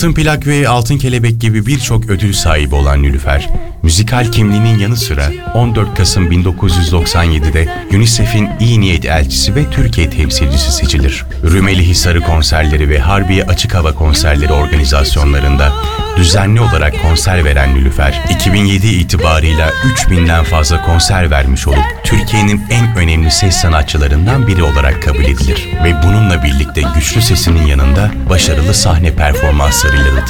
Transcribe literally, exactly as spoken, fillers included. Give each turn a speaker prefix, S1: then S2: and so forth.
S1: Altın Plak ve Altın Kelebek gibi birçok ödül sahibi olan Nilüfer, müzikal kimliğinin yanı sıra on dört Kasım bin dokuz yüz doksan yedi'de UNICEF'in İyi Niyet Elçisi ve Türkiye temsilcisi seçilir. Rumeli Hisarı konserleri ve Harbiye Açık Hava konserleri organizasyonlarında düzenli olarak konser veren Nilüfer, iki bin yedi itibarıyla üç binden fazla konser vermiş olup Türkiye'nin en önemli ses sanatçılarından biri olarak kabul edilir ve bununla birlikte güçlü sesinin yanında başarılı sahne performanslarıyla da